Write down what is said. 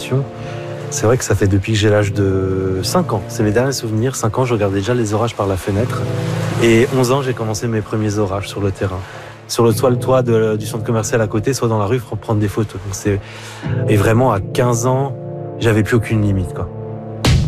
passion. C'est vrai que ça fait depuis que j'ai l'âge de 5 ans. C'est mes derniers souvenirs. 5 ans, je regardais déjà les orages par la fenêtre. Et 11 ans, j'ai commencé mes premiers orages sur le terrain. Sur le toit du centre commercial à côté, soit dans la rue, pour prendre des photos. Et vraiment, à 15 ans, j'avais plus aucune limite, quoi.